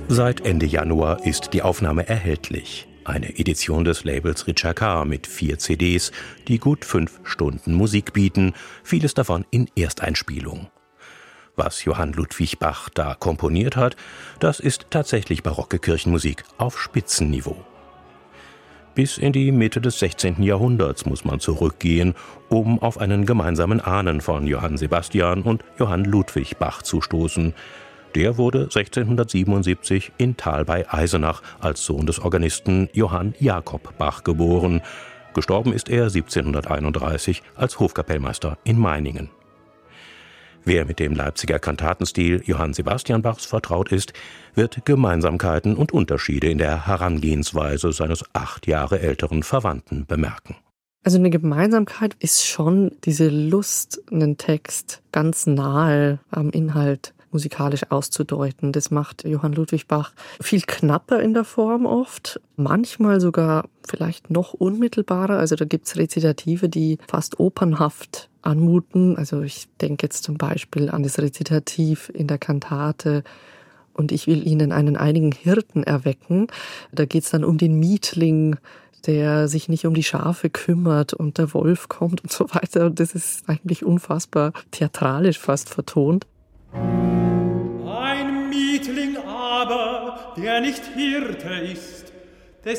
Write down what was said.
Seit Ende Januar ist die Aufnahme erhältlich. Eine Edition des Labels Ricercar mit 4 CDs, die gut 5 Stunden Musik bieten, vieles davon in Ersteinspielung. Was Johann Ludwig Bach da komponiert hat, das ist tatsächlich barocke Kirchenmusik auf Spitzenniveau. Bis in die Mitte des 16. Jahrhunderts muss man zurückgehen, um auf einen gemeinsamen Ahnen von Johann Sebastian und Johann Ludwig Bach zu stoßen. Der wurde 1677 in Thal bei Eisenach als Sohn des Organisten Johann Jakob Bach geboren. Gestorben ist er 1731 als Hofkapellmeister in Meiningen. Wer mit dem Leipziger Kantatenstil Johann Sebastian Bachs vertraut ist, wird Gemeinsamkeiten und Unterschiede in der Herangehensweise seines 8 Jahre älteren Verwandten bemerken. Also eine Gemeinsamkeit ist schon diese Lust, einen Text ganz nahe am Inhalt musikalisch auszudeuten. Das macht Johann Ludwig Bach viel knapper in der Form oft, manchmal sogar vielleicht noch unmittelbarer. Also da gibt es Rezitative, die fast opernhaft anmuten. Also ich denke jetzt zum Beispiel an das Rezitativ in der Kantate „Und ich will Ihnen einen einigen Hirten erwecken". Da geht es dann um den Mietling, der sich nicht um die Schafe kümmert und der Wolf kommt und so weiter. Und das ist eigentlich unfassbar theatralisch fast vertont. Ein Mietling aber, der nicht Hirte ist,